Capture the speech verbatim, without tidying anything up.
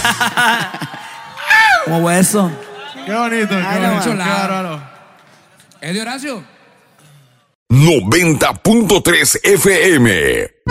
Como hueso. Qué bonito, qué Ay, bonito, no, qué lado. bárbaro. ¿Es de Horacio? noventa punto tres F M.